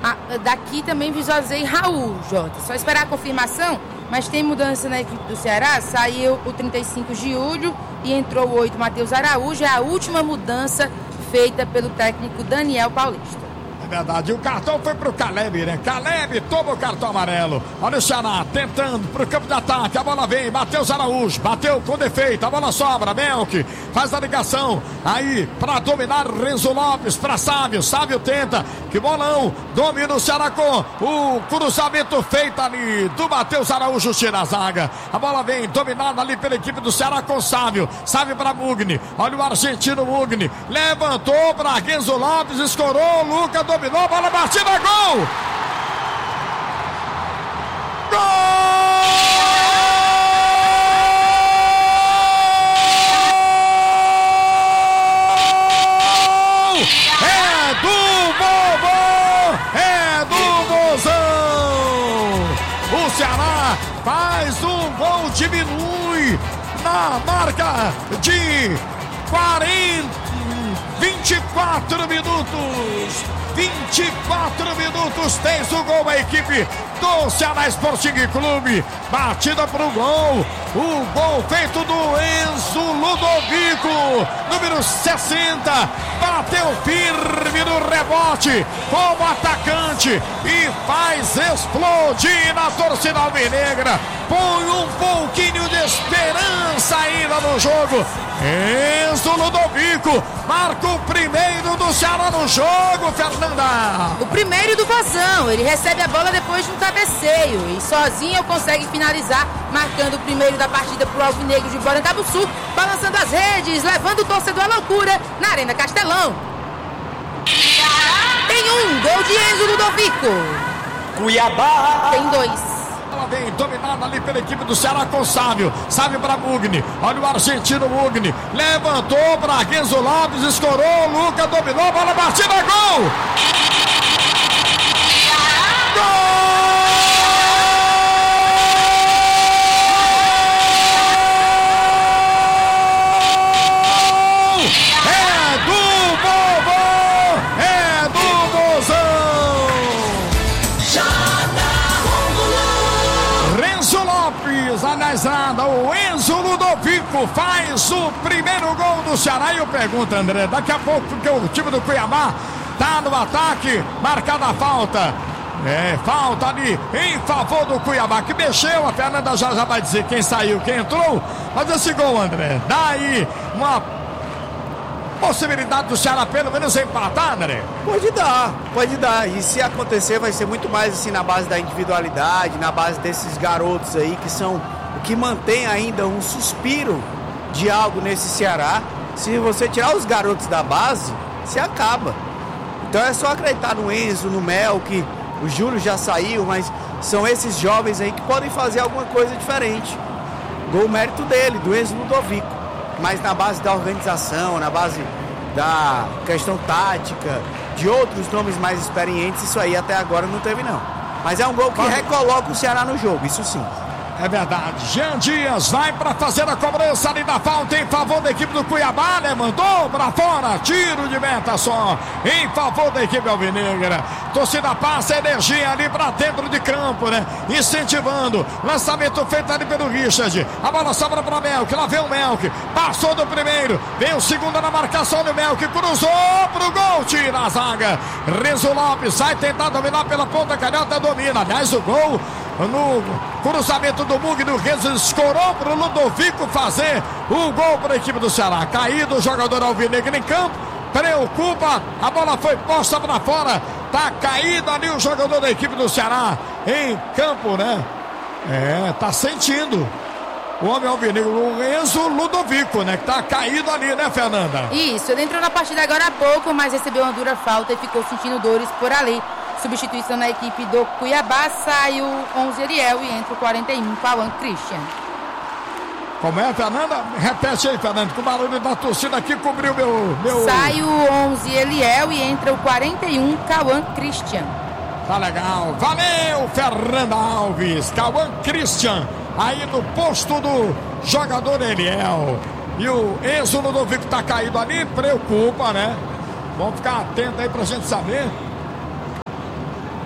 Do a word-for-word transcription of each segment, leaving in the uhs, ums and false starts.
a, daqui também visualizei Raul, Jota. Só esperar a confirmação, mas tem mudança na equipe do Ceará. Saiu o trinta e cinco Giúlio e entrou o oito Matheus Araújo. É a última mudança feita pelo técnico Daniel Paulista. É verdade, o cartão foi pro Caleb, né? Caleb toma o cartão amarelo. Olha o Ceará tentando pro campo de ataque. A bola vem, Matheus Araújo, bateu com defeito. A bola sobra, Melk faz a ligação. Aí, pra dominar, Renzo Lopes pra Sávio. Sávio tenta, que bolão. Domina o Ceará com o cruzamento feito ali do Matheus Araújo, tira a zaga. A bola vem dominada ali pela equipe do Ceará com Sávio. Sávio pra Mugni. Olha o argentino Mugni. Levantou pra Renzo Lopes, escorou, Luca dominou, bola batida, gol! Gol! É do vovô! É do Mozão! O Ceará faz um gol, diminui na marca de quarenta, vinte e quatro minutos. vinte e quatro minutos, fez o gol a equipe do Ceará Sporting Clube. Batida pro gol. O gol feito do Enzo Ludovico, número sessenta. Bateu firme no rebote como atacante e faz explodir na torcida alvinegra. Põe um pouquinho de esperança ainda no jogo. Enzo Ludovico marca o primeiro do Ceará no jogo, Fernanda. O primeiro do Vozão. Ele recebe a bola depois de um cabeceio e sozinho consegue finalizar, marcando o primeiro da partida pro Alvinegro de Porangabuçu, balançando as redes, levando o torcedor à loucura na Arena Castelão. Tem um gol de Enzo Ludovico. Cuiabá tem dois. Ela vem dominada ali pela equipe do Ceará com Sávio. Sávio para Mugni. Olha o argentino Mugni. Levantou para Renzo Lopes, escorou, Luca dominou, bola batida, gol! Gol! É do vovô! É do Mozão! Renzo Lopes, analisada, o Enzo Ludovico faz o primeiro gol do Ceará. E eu pergunto, André, daqui a pouco, porque o time do Cuiabá tá no ataque, marcada a falta. É, falta ali em favor do Cuiabá, que mexeu. A Fernanda já, já vai dizer quem saiu, quem entrou. Mas esse gol, André, dá aí uma possibilidade do Ceará pelo menos empatar, André? Pode dar, pode dar. E se acontecer, vai ser muito mais assim na base da individualidade, na base desses garotos aí que são o que mantém ainda um suspiro de algo nesse Ceará. Se você tirar os garotos da base, se acaba. Então é só acreditar no Enzo, no Melk. O Júlio já saiu, mas são esses jovens aí que podem fazer alguma coisa diferente. Gol mérito dele, do Enzo Ludovico. Mas na base da organização, na base da questão tática, de outros nomes mais experientes, isso aí até agora não teve não. Mas é um gol que recoloca o Ceará no jogo, isso sim. É verdade. Jean Dias vai para fazer a cobrança ali da falta em favor da equipe do Cuiabá, né? Mandou para fora, tiro de meta só em favor da equipe alvinegra. Torcida passa energia ali para dentro de campo, né? Incentivando. Lançamento feito ali pelo Richard. A bola sobra para Melk. Lá vem o Melk. Passou do primeiro. Vem o segundo na marcação do Melk. Cruzou pro gol. Tira a zaga. Renzo Lopes sai tentar dominar pela ponta canhota. Domina. Aliás, o gol no cruzamento do Mug do Renzo, escorou para o Ludovico fazer o gol para a equipe do Ceará. Caído o jogador alvinegro em campo, preocupa, a bola foi posta para fora, tá caído ali o jogador da equipe do Ceará em campo, né? É, tá sentindo o homem alvinegro, o Enzo Ludovico, né? Que tá caído ali, né, Fernanda? Isso, ele entrou na partida agora há pouco, mas recebeu uma dura falta e ficou sentindo dores por ali. Substituição na equipe do Cuiabá, sai o onze Eliel e entra o quarenta e um, Cauã Christian. Como é, Fernanda? Repete aí, Fernanda, que o barulho da torcida aqui cobriu meu... meu... Sai o onze Eliel e entra o quarenta e um, Cauã Christian. Tá legal, valeu, Fernanda Alves, Cauã Christian, aí no posto do jogador Eliel. E o Enzo Ludovico tá caído ali, preocupa, né? Vamos ficar atento aí pra gente saber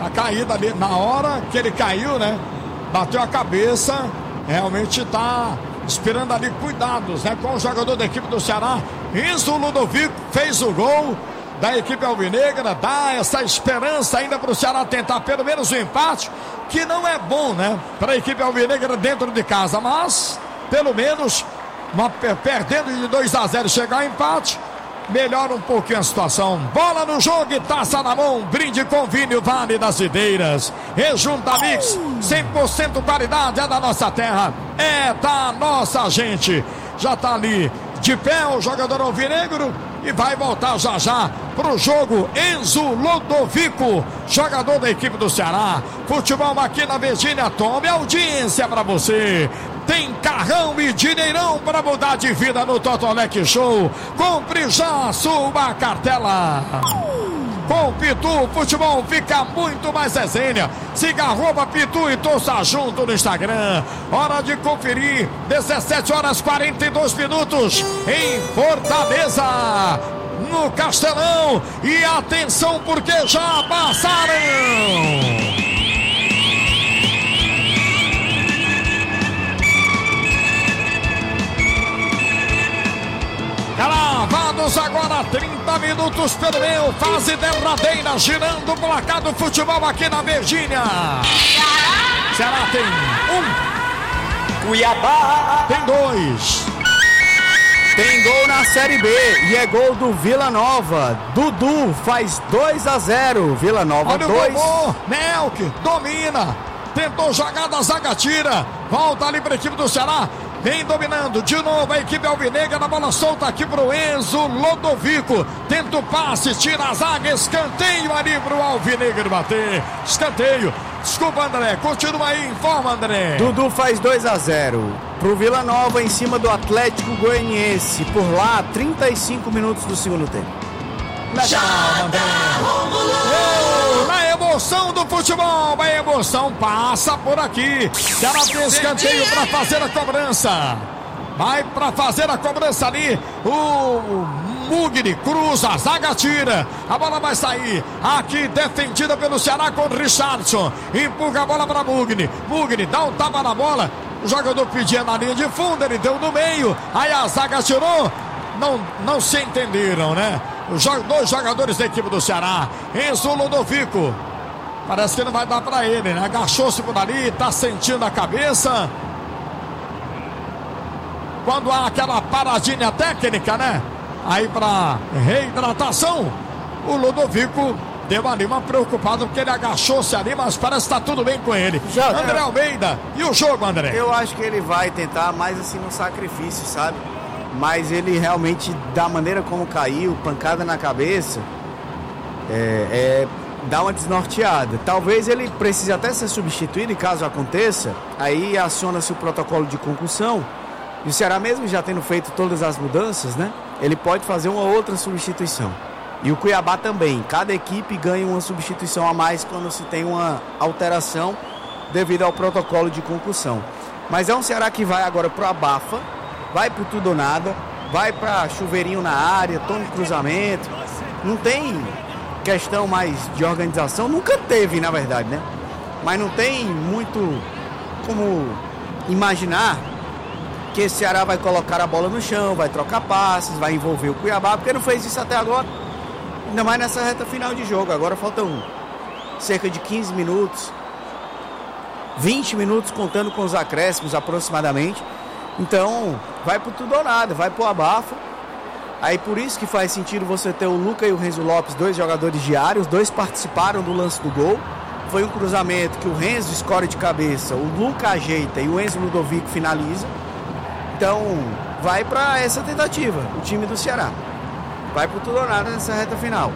a caída ali, na hora que ele caiu, né? Bateu a cabeça, realmente tá esperando ali cuidados, né? Com o jogador da equipe do Ceará. Enzo Ludovico fez o gol da equipe alvinegra, dá essa esperança ainda para o Ceará tentar pelo menos o um empate, que não é bom, né? Para a equipe alvinegra dentro de casa, mas pelo menos uma, perdendo de dois a zero, chegar ao empate, melhora um pouquinho a situação. Bola no jogo e taça na mão. Brinde com Vinho Vale das Videiras. Rejunta Mix, cem por cento qualidade, é da nossa terra, é da nossa gente. Já tá ali de pé o jogador alvinegro e vai voltar já já pro jogo. Enzo Ludovico, jogador da equipe do Ceará. Futebol aqui na Virgínia. Tome audiência para você. Tem carrão e dinheirão para mudar de vida no Totolec Show. Compre já a sua cartela. Com Pitu, o futebol fica muito mais resenha. Siga arroba Pitu e torça junto no Instagram. Hora de conferir. dezessete horas e quarenta e dois minutos em Fortaleza, no Castelão. E atenção, porque já passaram. Gravados agora, trinta minutos pelo meio, fase derradeira, girando o placar do futebol aqui na Virgínia. Ceará tem um, Cuiabá tem dois. Tem gol na Série B e é gol do Vila Nova. Dudu faz dois a zero. Vila Nova dois. Olha o Melk domina, tentou jogar da zaga, tira, volta ali para a equipe do Ceará. Vem dominando de novo a equipe alvinegra. Na bola solta aqui pro Enzo Ludovico. Tenta o passe, tira a zaga. Escanteio ali pro alvinegro bater. Escanteio. Desculpa, André. Continua aí, informa, André. Dudu faz dois a zero pro Vila Nova em cima do Atlético Goianiense. Por lá, trinta e cinco minutos do segundo tempo. Legal, André. Oh, na emoção do futebol, a emoção passa por aqui. Ela tem escanteio para fazer a cobrança. Vai para fazer a cobrança ali. O Mugni cruza, a zaga tira. A bola vai sair. Aqui defendida pelo Ceará com o Richardson. Empurra a bola para Mugni. Mugni dá um tapa na bola. O jogador pedia na linha de fundo, ele deu no meio. Aí a zaga tirou. Não, não se entenderam, né? Os dois jogadores da equipe do Ceará. Enzo Ludovico. Parece que não vai dar para ele, né? Agachou-se por ali, tá sentindo a cabeça. Quando há aquela paradinha técnica, né? Aí para reidratação, o Ludovico deu ali uma preocupada porque ele agachou-se ali, mas parece que tá tudo bem com ele. Já, André Almeida, e o jogo, André? Eu acho que ele vai tentar mais assim no sacrifício, sabe? Mas ele realmente, da maneira como caiu, pancada na cabeça, é, é, dá uma desnorteada. Talvez ele precise até ser substituído, e caso aconteça, aí aciona-se o protocolo de concussão. E o Ceará, mesmo já tendo feito todas as mudanças, né? Ele pode fazer uma outra substituição. E o Cuiabá também. Cada equipe ganha uma substituição a mais quando se tem uma alteração devido ao protocolo de concussão. Mas é um Ceará que vai agora pro abafa. Vai pro tudo ou nada, vai pra chuveirinho na área, toma cruzamento. Não tem questão mais de organização, nunca teve, na verdade, né? Mas não tem muito como imaginar que esse Ceará vai colocar a bola no chão, vai trocar passes, vai envolver o Cuiabá, porque não fez isso até agora. Ainda mais nessa reta final de jogo. Agora faltam cerca de quinze minutos, vinte minutos contando com os acréscimos aproximadamente. Então, vai pro tudo ou nada, vai pro abafa. Aí por isso que faz sentido você ter o Luca e o Renzo Lopes, dois jogadores diários, os dois participaram do lance do gol. Foi um cruzamento que o Renzo escorre de cabeça, o Luca ajeita e o Enzo Ludovico finaliza. Então, vai para essa tentativa, o time do Ceará. Vai pro tudo ou nada nessa reta final.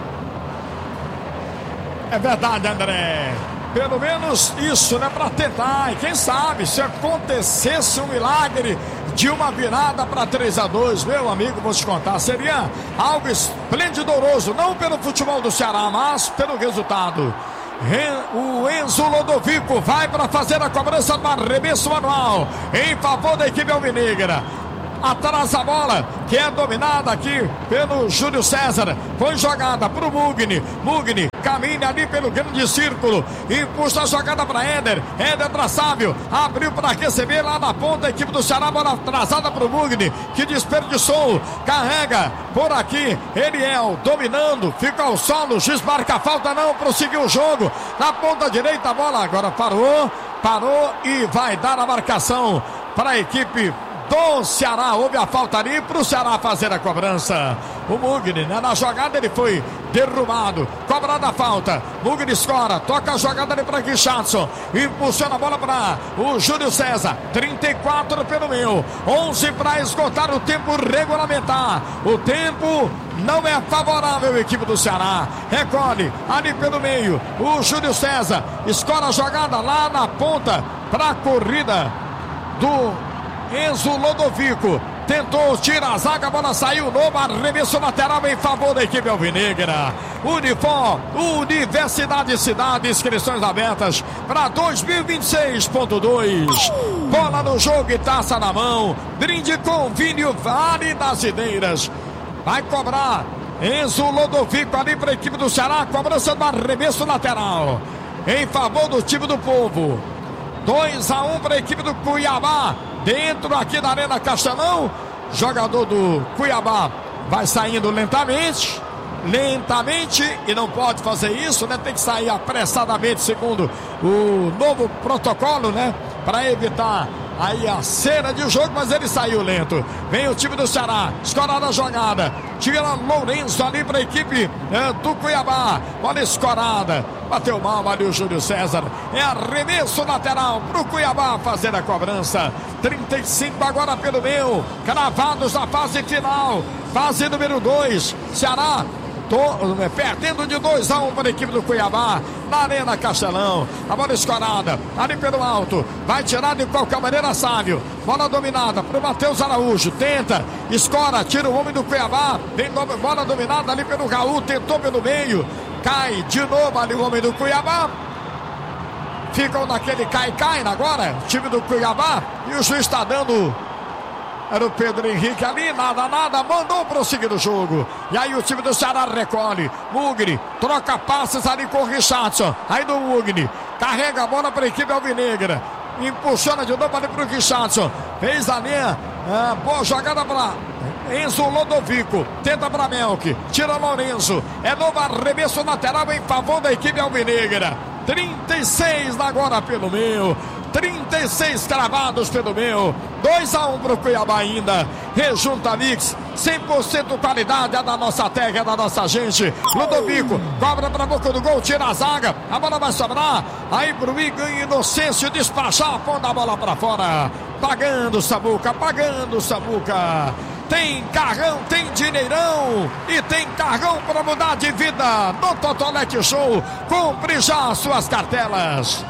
É verdade, André. Pelo menos isso, né? Para tentar. E quem sabe, se acontecesse um milagre de uma virada para três a dois, meu amigo, vou te contar, seria algo esplendoroso. Não pelo futebol do Ceará, mas pelo resultado. O Enzo Ludovico vai para fazer a cobrança do arremesso manual em favor da equipe alvinegra. Atrás a bola, que é dominada aqui pelo Júlio César. Foi jogada para o Mugni. Mugni caminha ali pelo grande círculo, impulsa a jogada para Éder, Éder para Sávio, abriu para receber lá na ponta, a equipe do Ceará, bola atrasada para o Mugni, que desperdiçou, carrega por aqui, Eliel dominando, fica ao solo, Giz marca a falta, não, prosseguiu o jogo, na ponta direita a bola agora parou, parou e vai dar a marcação para a equipe do Ceará. Houve a falta ali para o Ceará fazer a cobrança. O Mugni, né, na jogada ele foi derrubado, cobrada a falta, Mugni escora, toca a jogada ali para Richardson, impulsiona a bola para o Júlio César, trinta e quatro pelo meio, onze para esgotar o tempo regulamentar, o tempo não é favorável à equipe do Ceará, recolhe ali pelo meio, o Júlio César, escora a jogada lá na ponta para a corrida do Enzo Lodovico, tentou, tira a zaga, a bola saiu, novo arremesso lateral em favor da equipe alvinegra. Unifor, Universidade Cidade, inscrições abertas para dois mil e vinte e seis ponto dois. Bola no jogo e taça na mão, brinde com vinho Vale das Ideiras. Vai cobrar Enzo Lodovico ali para a equipe do Ceará, cobrança do arremesso lateral em favor do time do Povo. dois a um para a equipe do Cuiabá. Dentro aqui da Arena Castelão, jogador do Cuiabá vai saindo lentamente, lentamente, e não pode fazer isso, né? Tem que sair apressadamente, segundo o novo protocolo, né? Para evitar aí a cena de jogo, mas ele saiu lento. Vem o time do Ceará, escorada a jogada, tira Lourenço ali para a equipe é, do Cuiabá, bola escorada, bateu mal ali o Júlio César, é arremesso lateral para o Cuiabá fazer a cobrança. Trinta e cinco agora pelo meio, cravados na fase final, fase número dois, Ceará Tô, perdendo de dois a um para a equipe do Cuiabá na Arena Castelão. A bola escorada ali pelo alto, vai tirar de qualquer maneira Sávio, bola dominada para o Matheus Araújo, tenta, escora, tira o homem do Cuiabá, vem bola dominada ali pelo Raul, tentou pelo meio, cai de novo ali o homem do Cuiabá, ficam naquele cai-cai agora, time do Cuiabá, e o juiz está dando. Era o Pedro Henrique ali, nada, nada, mandou prosseguir o jogo. E aí o time do Ceará recolhe. Mugni troca passes ali com o Richardson. Aí do Mugni, carrega a bola para a equipe alvinegra. Impulsiona de novo ali para o Richardson. Fez ali a boa jogada para Enzo Lodovico. Tenta para Melk, tira Lourenço. É novo arremesso lateral em favor da equipe alvinegra. trinta e seis agora pelo meio. trinta e seis cravados pelo meio, dois a um para o Cuiabá ainda. Rejunta Mix, cem por cento qualidade, é da nossa terra, é da nossa gente. Ludovico, cobra para a boca do gol, tira a zaga, a bola vai sobrar, aí para o Igor Inocêncio despachar, pondo a bola para fora, pagando Samuca, pagando Samuca. Tem carrão, tem dinheirão e tem carrão para mudar de vida no Totolete Show. Compre já as suas cartelas.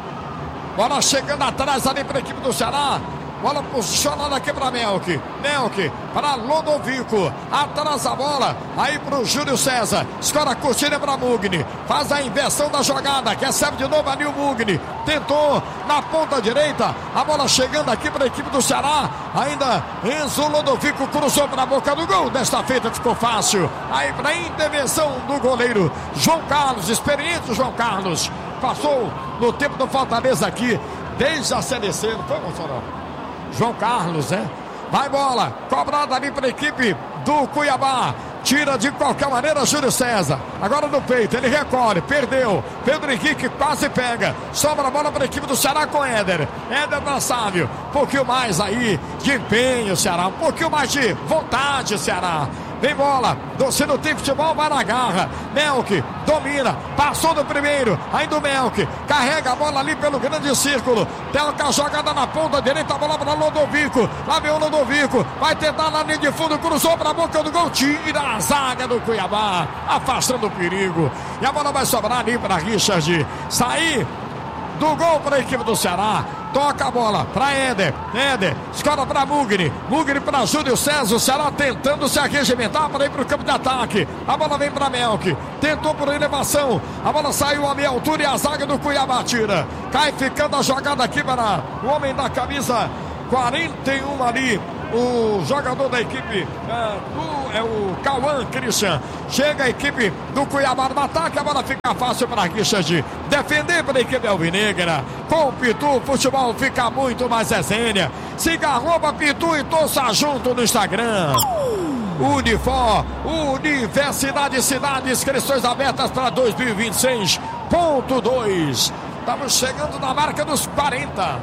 Bola chegando atrás ali para a equipe do Ceará. Bola posicionada aqui para Melk. Melk para Lodovico. Atrás a bola. Aí para o Júlio César. Escora a cortina para Mugni. Faz a inversão da jogada. Recebe de novo ali o Mugni. Tentou na ponta direita. A bola chegando aqui para a equipe do Ceará. Ainda Enzo Lodovico cruzou para a boca do gol. Desta feita ficou fácil. Aí para a intervenção do goleiro João Carlos. Experiente João Carlos. Passou no tempo do Fortaleza aqui, desde a Série C, não foi, Gonçalo? João Carlos, né? Vai bola, cobrada ali para a equipe do Cuiabá. Tira de qualquer maneira Júlio César. Agora no peito, ele recolhe, perdeu. Pedro Henrique quase pega. Sobra a bola para a equipe do Ceará com Éder. Éder para Sávio. Um pouquinho mais aí de empenho, Ceará. Um pouquinho mais de vontade, Ceará. Vem bola, torcendo o tempo de futebol, vai na garra. Melk domina, passou do primeiro. Ainda o Melk carrega a bola ali pelo grande círculo. Telca a jogada na ponta direita, a bola para Lodovico. Lá vem o Lodovico, vai tentar na linha de fundo, cruzou para a boca do gol. Tira a zaga do Cuiabá, afastando o perigo. E a bola vai sobrar ali para Richard. Sair do gol para a equipe do Ceará. Toca a bola para Éder. Éder, escola para Mugni. Mugni para Júlio César. O Ceará tentando se arregimentar para ir para o campo de ataque. A bola vem para Melk. Tentou por elevação. A bola saiu a meia altura e a zaga do Cuiabá tira. Cai ficando a jogada aqui para o homem da camisa quarenta e um ali. o jogador da equipe é, do, é o Cauã Christian. Chega a equipe do Cuiabá no ataque, a bola fica fácil para Richard defender para a equipe alvinegra. Com o Pitu, o futebol fica muito mais resenha. Siga arroba Pitu e torça junto no Instagram. Unifor, Universidade Cidade, inscrições abertas para dois mil e vinte e seis ponto dois. Estamos chegando na marca dos quarenta.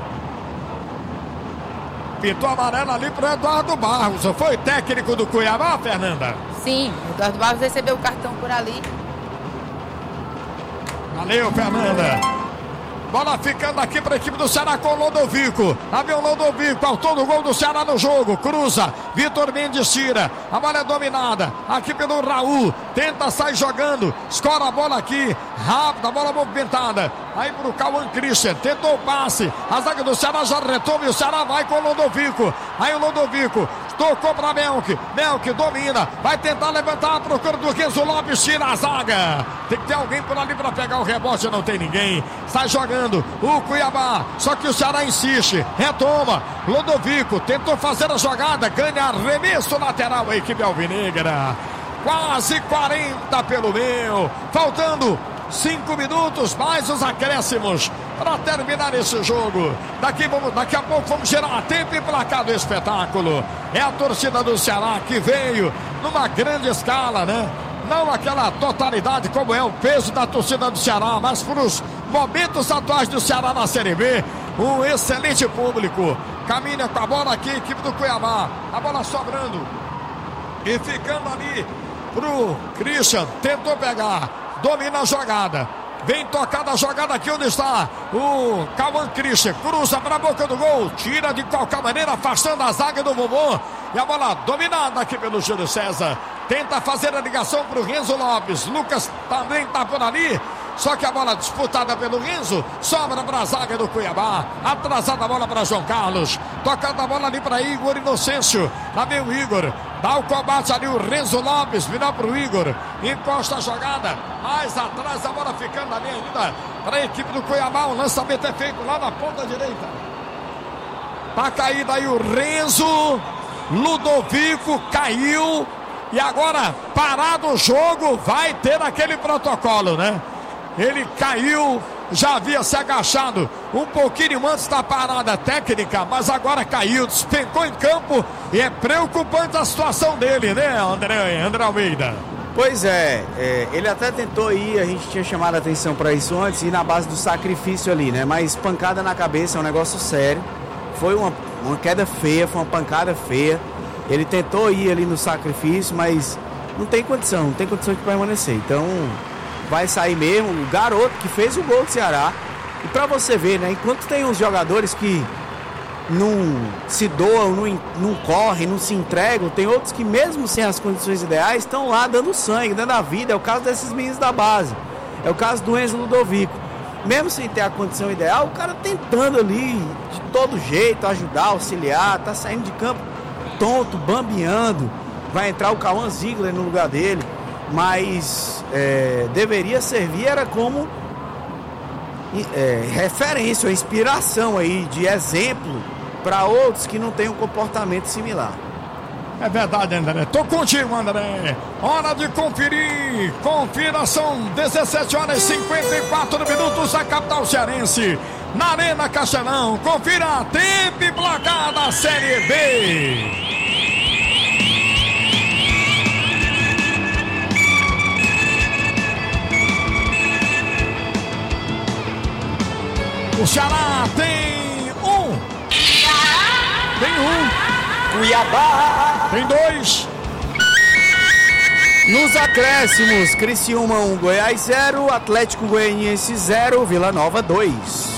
Pintou amarelo ali para Eduardo Barros. Foi técnico do Cuiabá, Fernanda? Sim, o Eduardo Barros recebeu o cartão por ali. Valeu, Fernanda. Bola ficando aqui para a equipe do Ceará com o Lodovico. Lá vem o Lodovico, autor do gol do Ceará no jogo. Cruza, Vitor Mendes tira. A bola é dominada aqui pelo Raul. Tenta sair jogando. Escora a bola aqui. Rápida, a bola movimentada. Aí pro Cauã Christian. Tentou o passe. A zaga do Ceará já retoma e o Ceará vai com o Lodovico. Aí o Lodovico tocou para Melk. Melk domina. Vai tentar levantar a procura do Renzo Lopes. Tira a zaga. Tem que ter alguém por ali para pegar o rebote. Não tem ninguém. Sai jogando o Cuiabá, só que o Ceará insiste, retoma, Lodovico tentou fazer a jogada, ganha arremesso lateral a equipe alvinegra, quase quarenta pelo meio, faltando cinco minutos, mais os acréscimos para terminar esse jogo. Daqui, vamos, daqui a pouco vamos gerar tempo e placar do espetáculo. É a torcida do Ceará que veio numa grande escala, né? Não aquela totalidade como é o peso da torcida do Ceará, mas para os momentos atuais do Ceará na Série B, um excelente público. Caminha com a bola aqui, equipe do Cuiabá. A bola sobrando e ficando ali pro Christian. Tentou pegar, domina a jogada. Vem tocada a jogada aqui onde está o Cauã Christian. Cruza para a boca do gol. Tira de qualquer maneira, afastando a zaga do Bumbum. E a bola dominada aqui pelo Júlio César. Tenta fazer a ligação para o Renzo Lopes. Lucas também está por ali. Só que a bola disputada pelo Renzo sobra para a zaga do Cuiabá. Atrasada a bola para João Carlos. Tocando a bola ali para Igor Inocêncio. Lá vem o Igor. Dá o combate ali o Renzo Lopes. Virar para o Igor. Encosta a jogada. Mais atrás a bola ficando ali ainda para a equipe do Cuiabá. O lançamento é feito lá na ponta direita. Tá caído aí o Renzo. Ludovico caiu. E agora, parado o jogo, vai ter aquele protocolo, né? Ele caiu, já havia se agachado um pouquinho antes da parada técnica, mas agora caiu, despencou em campo e é preocupante a situação dele, né, André, André Almeida? Pois é, é, ele até tentou ir, a gente tinha chamado a atenção para isso antes, ir na base do sacrifício ali, né? Mas pancada na cabeça é um negócio sério, foi uma, uma queda feia, foi uma pancada feia. Ele tentou ir ali no sacrifício, mas não tem condição, não tem condição de permanecer. Então, vai sair mesmo o garoto que fez o gol do Ceará. E pra você ver, né, enquanto tem uns jogadores que não se doam, não, não correm, não se entregam, tem outros que mesmo sem as condições ideais estão lá dando sangue, dando a vida. É o caso desses meninos da base. É o caso do Enzo Ludovico. Mesmo sem ter a condição ideal, o cara tentando ali de todo jeito ajudar, auxiliar, tá saindo de campo tonto, bambeando. Vai entrar o Cauã Ziegler no lugar dele, mas é, deveria servir era como é, referência, inspiração aí, de exemplo para outros que não têm um comportamento similar. É verdade, André. Tô contigo, André. Hora de conferir. Confira, são dezessete horas e cinquenta e quatro minutos da capital cearense. Na Arena Castelão. Confira tempo e placar da Série B. O Ceará tem um. Tem um. Cuiabá tem dois. Nos acréscimos, Criciúma um, Goiás zero, Atlético Goianiense zero, Vila Nova dois.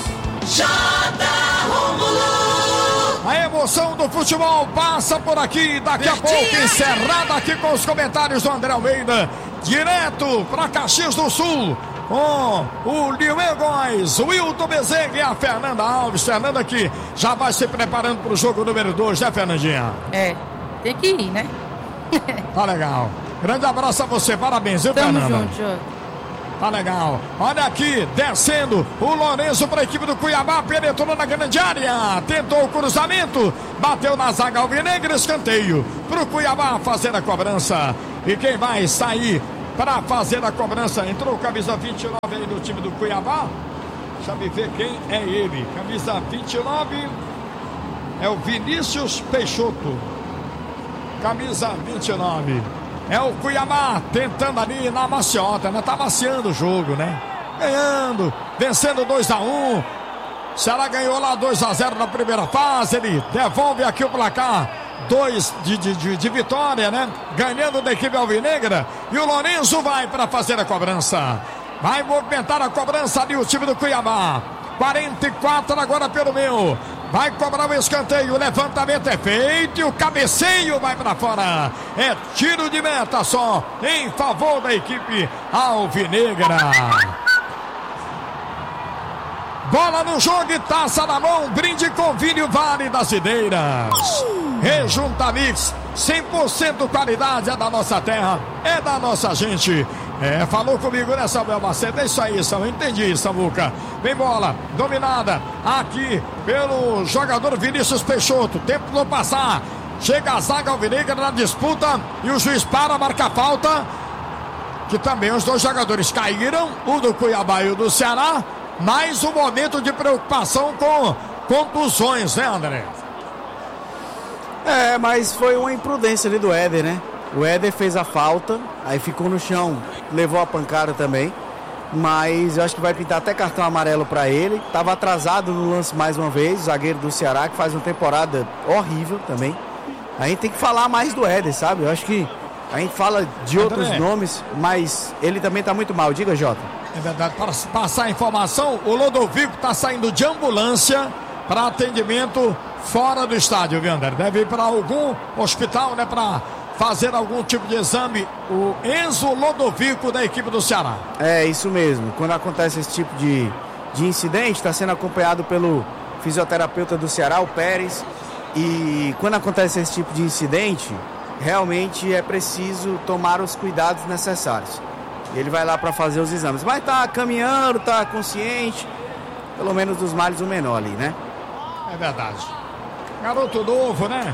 A emoção do futebol passa por aqui. Daqui a pouco, encerrada aqui com os comentários do André Almeida. Direto para Caxias do Sul. Com o Lioel Góes, o Wilton Bezerra e a Fernanda Alves. Fernanda aqui já vai se preparando para o jogo número dois, né, Fernandinha? É, tem que ir, né? Tá legal. Grande abraço a você, parabéns, viu, Tamo Fernanda? junto, Jô. Tá legal. Olha aqui, descendo o Lourenço para a equipe do Cuiabá, penetrou na grande área, tentou o cruzamento, bateu na zaga alvinegra, escanteio pro Cuiabá fazer a cobrança. E quem vai sair para fazer a cobrança? Entrou camisa vinte e nove aí no time do Cuiabá. Deixa eu ver quem é ele. Camisa vinte e nove é o Vinícius Peixoto. Camisa vinte e nove. É o Cuiabá tentando ali na maciota, né? Tá maciando o jogo, né? Ganhando, vencendo dois a um. Ceará ganhou lá dois a zero na primeira fase. Ele devolve aqui o placar dois de, de, de, de vitória, né? Ganhando da equipe alvinegra. E o Lourenço vai para fazer a cobrança. Vai movimentar a cobrança ali o time do Cuiabá. quarenta e quatro agora pelo meio. Vai cobrar o escanteio, o levantamento é feito e o cabeceio vai para fora. É tiro de meta só em favor da equipe alvinegra. Bola no jogo e taça na mão, brinde com vinho Vale das Ideiras. Rejunta Mix, cem por cento qualidade, é da nossa terra, é da nossa gente. É, falou comigo, né, Samuel Macedo? É isso aí, Samuel. Entendi, Samuca. Vem bola, dominada aqui pelo jogador Vinícius Peixoto. Tempo não passar. Chega a zaga alvinegra na disputa e o juiz para, marca a falta. Que também os dois jogadores caíram, o do Cuiabá e o do Ceará. Mais um momento de preocupação com contusões, né, André? É, mas foi uma imprudência ali do Éder, né? O Éder fez a falta, aí ficou no chão, levou a pancada também. Mas eu acho que vai pintar até cartão amarelo para ele. Tava atrasado no lance mais uma vez, o zagueiro do Ceará, que faz uma temporada horrível também. A gente tem que falar mais do Éder, sabe? Eu acho que a gente fala de outros André. nomes, mas ele também tá muito mal. Diga, Jota. É verdade, para passar a informação, o Lodovico tá saindo de ambulância para atendimento fora do estádio, viu, André? Deve ir para algum hospital, né, para fazer algum tipo de exame, o Enzo Lodovico da equipe do Ceará. É, isso mesmo. Quando acontece esse tipo de, de incidente, está sendo acompanhado pelo fisioterapeuta do Ceará, o Pérez. E quando acontece esse tipo de incidente, realmente é preciso tomar os cuidados necessários. Ele vai lá para fazer os exames. Mas tá caminhando, tá consciente, pelo menos dos males o menor ali, né? É verdade. Garoto novo, né?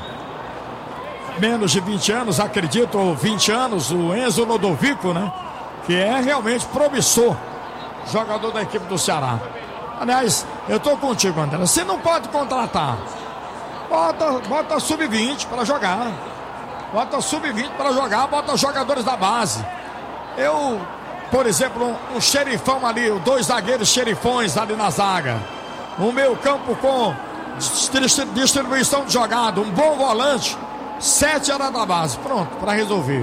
Menos de vinte anos, acredito, ou vinte anos, o Enzo Lodovico, né? Que é realmente promissor, jogador da equipe do Ceará. Aliás, eu tô contigo, André. Você não pode contratar. Bota, bota sub vinte para jogar. Bota sub vinte para jogar, bota jogadores da base. Eu, por exemplo, um, um xerifão ali, dois zagueiros xerifões ali na zaga. O meio campo com distribuição de jogada, um bom volante. Sete era da base, pronto, para resolver.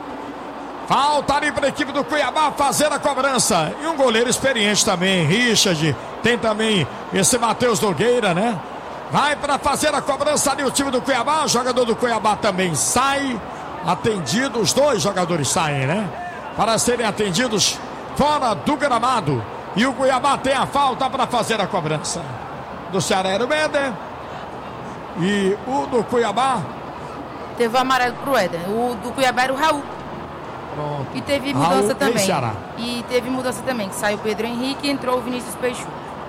Falta ali para a equipe do Cuiabá fazer a cobrança. E um goleiro experiente também, Richard. Tem também esse Matheus Nogueira, né? Vai para fazer a cobrança ali o time do Cuiabá. O jogador do Cuiabá também sai. Atendido, os dois jogadores saem, né? Para serem atendidos fora do gramado. E o Cuiabá tem a falta para fazer a cobrança. Do Ceará era o Éder. E o do Cuiabá teve o amarelo pro Éder. O do Cuiabá era o Raul. Pronto. E teve mudança Raul também. E, e teve mudança também. Que saiu o Pedro Henrique e entrou o Vinícius Peixoto.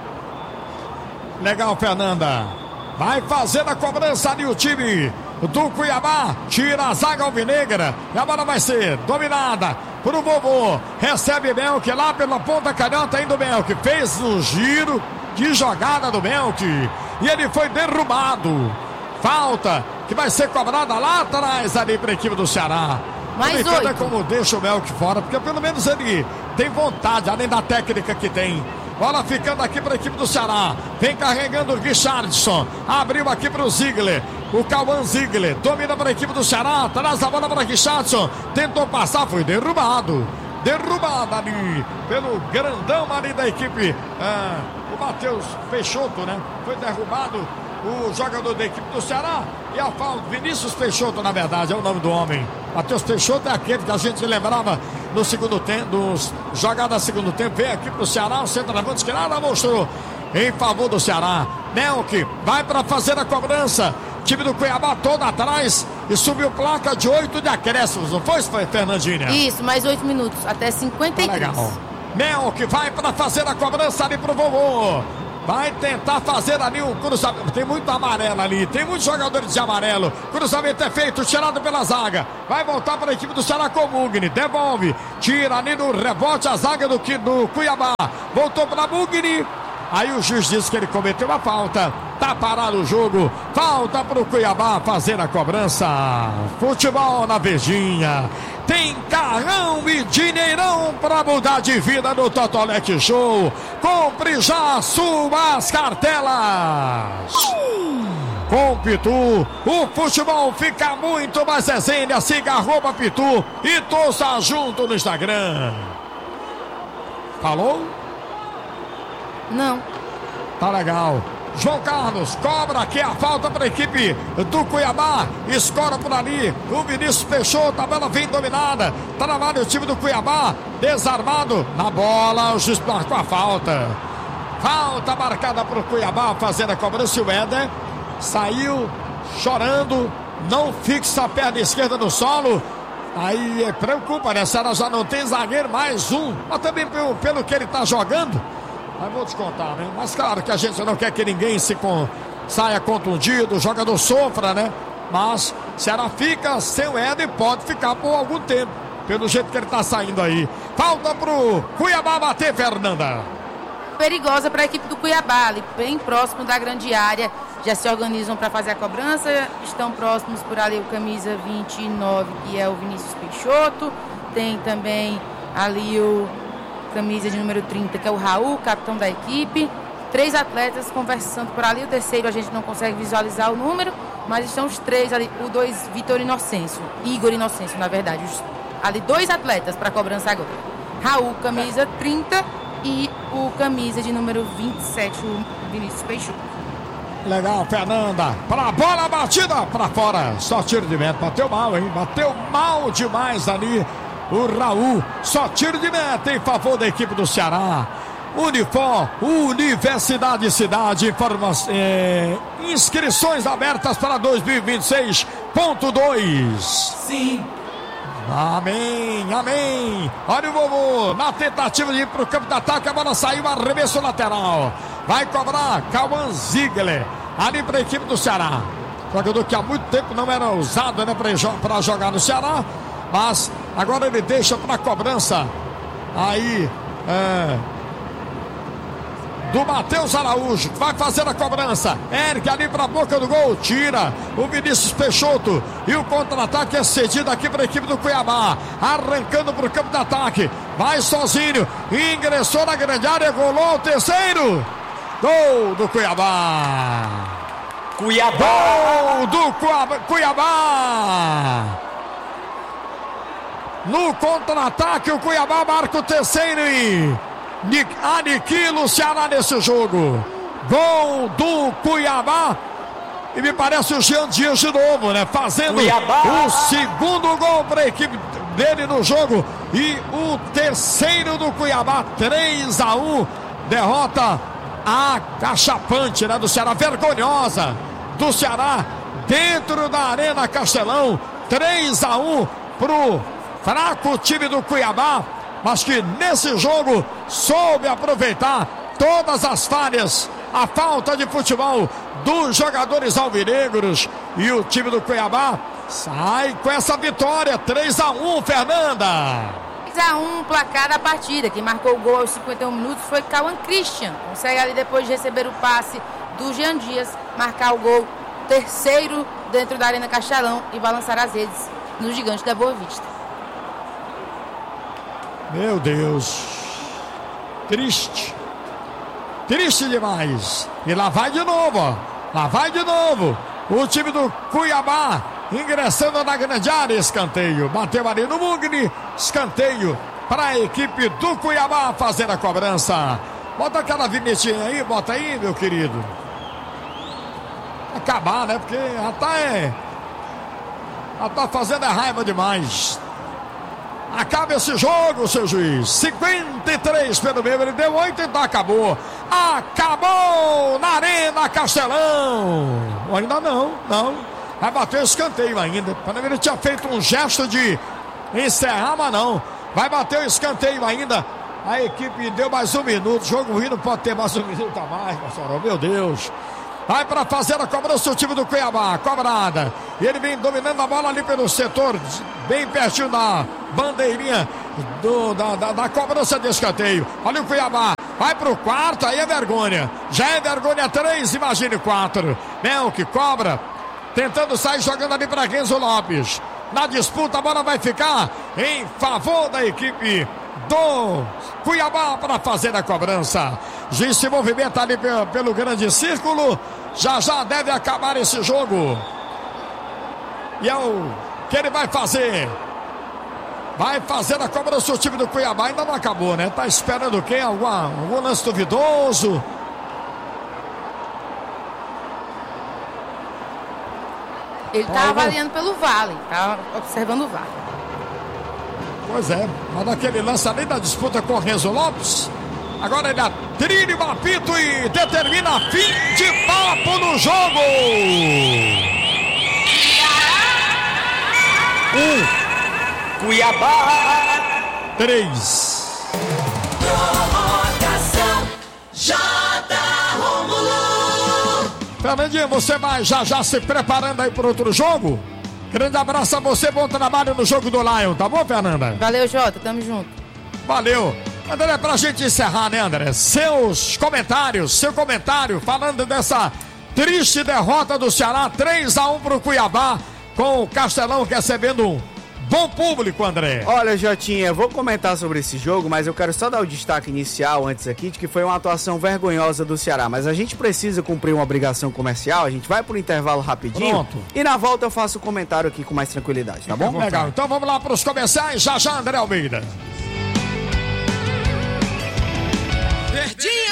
Legal, Fernanda. Vai fazer a cobrança ali o time do Cuiabá. Tira a zaga alvinegra. E a bola vai ser dominada pro Vovô. Recebe Melk lá pela ponta canhota ainda o Melk. Fez o giro de jogada do Melk. E ele foi derrubado. Falta que vai ser cobrada lá atrás ali para a equipe do Ceará. Mais oito. Como deixa o Melk fora, porque pelo menos ele tem vontade, além da técnica que tem. Bola ficando aqui para a equipe do Ceará. Vem carregando o Richardson. Abriu aqui para o Ziegler. O Cauã Ziegler domina para a equipe do Ceará. Traz a bola para Richardson. Tentou passar, foi derrubado. Derrubado ali pelo grandão ali da equipe. Ah, o Matheus Peixoto, né? Foi derrubado o jogador da equipe do Ceará. E a falta, Vinícius Peixoto, na verdade, é o nome do homem. Matheus Peixoto é aquele que a gente lembrava no segundo tempo, dos jogada segundo tempo. Veio aqui pro Ceará, o centroavante que nada mostrou em favor do Ceará. Melk vai para fazer a cobrança. Time do Cuiabá todo atrás e subiu placa de oito de acréscimos, não foi, Fernandinha? Isso, mais oito minutos, até cinquenta e três. Tá legal. Mel que vai para fazer a cobrança ali pro vovô. Vai tentar fazer ali um cruzamento. Tem muito amarelo ali. Tem muitos jogadores de amarelo. Cruzamento é feito, tirado pela zaga. Vai voltar para a equipe do Ceará com o Mugni. Devolve. Tira ali no rebote a zaga do, do Cuiabá. Voltou para Mugni. Aí o juiz disse que ele cometeu a falta. Tá parado o jogo. Falta para o Cuiabá fazer a cobrança. Futebol na Verdinha. Tem carrão e dinheirão para mudar de vida no Totolec Show. Compre já suas cartelas. Com Pitu, o futebol fica muito mais resenha. Siga arroba Pitu e torça junto no Instagram. Falou? Não. Tá legal. João Carlos cobra aqui a falta para a equipe do Cuiabá. Escora por ali. O Vinícius Peixoto, a tabela vem dominada. Trabalha o time do Cuiabá. Desarmado na bola. O juiz marcou a falta. Falta marcada para o Cuiabá fazendo a cobrança. O Éder saiu chorando. Não fixa a perna esquerda no solo. Aí preocupa, né? Será já não tem zagueiro, mais um. Mas também pelo, pelo que ele está jogando. Mas vou descontar, né? Mas claro que a gente não quer que ninguém se con... saia contundido, o jogador sofra, né? Mas Ceará fica sem o Éder e pode ficar por algum tempo, pelo jeito que ele tá saindo aí. Falta pro Cuiabá bater, Fernanda. Perigosa para a equipe do Cuiabá, ali bem próximo da grande área. Já se organizam para fazer a cobrança. Estão próximos por ali o camisa vinte e nove, que é o Vinícius Peixoto. Tem também ali o camisa de número trinta, que é o Raul, capitão da equipe. Três atletas conversando por ali. O terceiro a gente não consegue visualizar o número, mas estão os três ali. O dois, Vitor Inocêncio, Igor Inocêncio, na verdade. Os, ali dois atletas para cobrança agora. Raul, camisa trinta, e o camisa de número vinte e sete, o Vinícius Peixoto. Legal, Fernanda. Pra bola batida pra fora. Só tiro de meta. Bateu mal, hein? Bateu mal demais ali. O Raul, só tiro de meta em favor da equipe do Ceará. Unifor, Universidade Cidade, informa- é, inscrições abertas para dois mil e vinte e seis ponto dois. Sim. Amém, amém. Olha o vovô, na tentativa de ir para o campo de ataque, a bola saiu, arremesso lateral. Vai cobrar Cauã Ziegler, ali para a equipe do Ceará. Jogador que há muito tempo não era usado, né, para jogar no Ceará. Mas agora ele deixa para a cobrança aí é, do Matheus Araújo, que vai fazer a cobrança. Eric ali para a boca do gol, tira o Vinícius Peixoto e o contra-ataque é cedido aqui para a equipe do Cuiabá, arrancando para o campo de ataque, vai sozinho, ingressou na grande área, golou o terceiro, gol do Cuiabá. Cuiabá. Gol do Cuiabá. No contra-ataque, o Cuiabá marca o terceiro e aniquila o Ceará nesse jogo. Gol do Cuiabá. E me parece o Jean Dias de novo, né? Fazendo Cuiabá. O segundo gol para a equipe dele no jogo. E o terceiro do Cuiabá, três a um. Derrota acachapante, né? Do Ceará, vergonhosa do Ceará dentro da Arena Castelão. três a um pro fraco time do Cuiabá, mas que nesse jogo soube aproveitar todas as falhas, a falta de futebol dos jogadores alvinegros, e o time do Cuiabá sai com essa vitória, três a um, Fernanda. três a um, placar da partida. Quem marcou o gol aos cinquenta e um minutos foi Cauã Christian. Consegue ali, depois de receber o passe do Jean Dias, marcar o gol terceiro dentro da Arena Castelão e balançar as redes no Gigante da Boa Vista. Meu Deus, triste, triste demais. E lá vai de novo, ó. Lá vai de novo o time do Cuiabá ingressando na grande área. Escanteio, bateu ali no Mugni. Escanteio para a equipe do Cuiabá fazer a cobrança. Bota aquela vinhetinha aí, bota aí, meu querido. Acabar, né? Porque já tá, é, já tá fazendo a raiva demais. Acaba esse jogo, seu juiz. cinquenta e três pelo meio, ele deu oito, então acabou. Acabou na Arena Castelão. Ainda não, não. Vai bater escanteio ainda. Para ele tinha feito um gesto de encerrar, mas não. Vai bater o escanteio ainda. A equipe deu mais um minuto. O jogo ruim não pode ter mais um minuto a mais, Mossoró. Meu Deus. Vai para fazer a cobrança o time do Cuiabá. Cobrada. E ele vem dominando a bola ali pelo setor, bem pertinho da bandeirinha do, da, da, da cobrança de escanteio. Olha o Cuiabá. Vai pro quarto, aí é vergonha. Já é vergonha três, imagine quatro. Mel que cobra. Tentando sair, jogando ali para Renzo Lopes. Na disputa, a bola vai ficar em favor da equipe do Cuiabá para fazer a cobrança. Juiz se movimenta ali pelo, pelo grande círculo. Já já deve acabar esse jogo. E é o que ele vai fazer. Vai fazer a cobrança o time do Cuiabá. Ainda não acabou, né? Tá esperando quem? Alguma, algum lance duvidoso? Ele tá avaliando pelo Vale, tá observando o Vale. Pois é, mas naquele lance ali da disputa com o Renzo Lopes, agora ele atrilha o apito e determina fim de papo no jogo. Um, Cuiabá. Três. Prorrogação, J. Rômulo. Fernandinho, você vai já já se preparando aí para outro jogo? Grande abraço a você, bom trabalho no jogo do Lion, tá bom, Fernanda? Valeu, Jota, tamo junto. Valeu. André, pra gente encerrar, né, André? Seus comentários, seu comentário falando dessa triste derrota do Ceará, três a um pro Cuiabá, com o Castelão recebendo um bom público, André. Olha, Jotinha, vou comentar sobre esse jogo, mas eu quero só dar o destaque inicial antes aqui de que foi uma atuação vergonhosa do Ceará. Mas a gente precisa cumprir uma obrigação comercial, a gente vai pro intervalo rapidinho. Pronto. E na volta eu faço o comentário aqui com mais tranquilidade, tá bom? Legal, então vamos lá pros comerciais, já já, André Almeida. Verdinha!